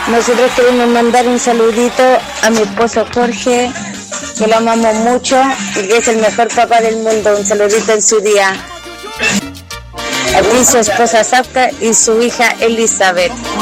Nosotros queremos mandar un saludito a mi esposo Jorge, que lo amamos mucho y que es el mejor papá del mundo. Un saludito en su día. A ti, su esposa Safka y su hija Elizabeth.